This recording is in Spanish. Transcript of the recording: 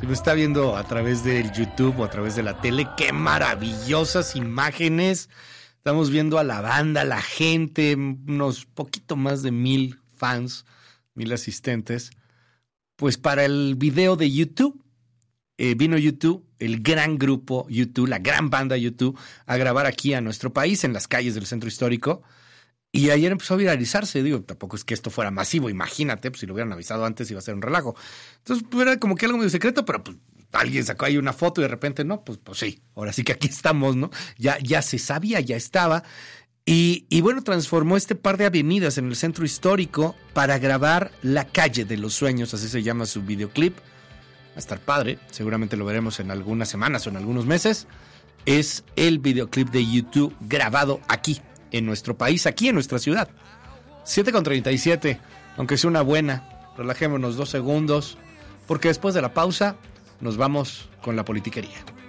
Si me está viendo a través del YouTube o a través de la tele, qué maravillosas imágenes. Estamos viendo a la banda, la gente, unos poquito más de 1,000 fans, 1,000 asistentes. Pues para el video de YouTube, vino YouTube, el gran grupo YouTube, la gran banda YouTube, a grabar aquí a nuestro país, en las calles del centro histórico. Y ayer empezó a viralizarse. Digo, tampoco es que esto fuera masivo, imagínate, pues si lo hubieran avisado antes iba a ser un relajo. Entonces, pues, era como que algo medio secreto, pero pues alguien sacó ahí una foto y de repente, no, pues sí, ahora sí que aquí estamos, ¿no? Ya se sabía, ya estaba. Y bueno, transformó este par de avenidas en el centro histórico para grabar La Calle de los Sueños, así se llama su videoclip. Va a estar padre, seguramente lo veremos en algunas semanas o en algunos meses. Es el videoclip de YouTube grabado aquí, en nuestro país, aquí en nuestra ciudad. 7:37, aunque sea una buena, relajémonos 2 segundos, porque después de la pausa nos vamos con la politiquería.